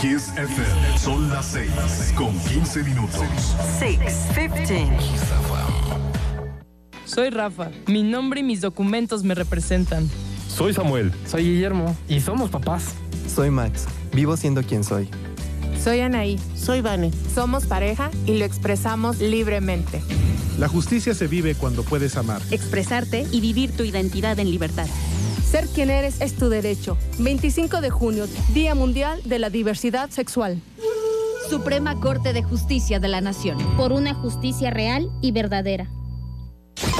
Kiss FM, son las 6:15. 6:15. Soy Rafa. Mi nombre y mis documentos me representan. Soy Samuel. Soy Guillermo. Y somos papás. Soy Max. Vivo siendo quien soy. Soy Anaí. Soy Vane. Somos pareja y lo expresamos libremente. La justicia se vive cuando puedes amar, expresarte y vivir tu identidad en libertad. Ser quien eres es tu derecho. 25 de junio, Día Mundial de la Diversidad Sexual. Suprema Corte de Justicia de la Nación. Por una justicia real y verdadera.